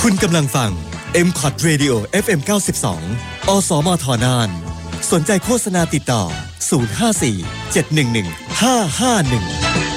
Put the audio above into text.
คุณกำลังฟัง MCOT Radio FM 92 อสมทน่าน สนใจโฆษณาติดต่อ 054 711 551